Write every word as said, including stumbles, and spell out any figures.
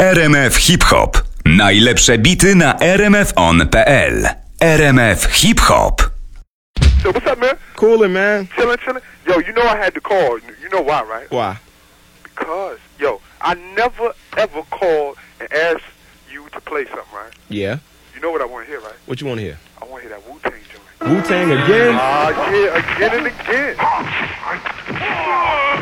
R M F Hip Hop. Najlepsze bity na r m f on kropka p l. R M F Hip Hop. So what's up, man? Coolin', man. Chillin', chillin'. Yo, you know I had to call. You know why, right? Why? Because, yo, I never ever called and asked you to play something, right? Yeah. You know what I want to hear, right? What you want to hear? I want to hear that Wu-Tang joint. Wu-Tang again? Ah, uh, yeah, again and again.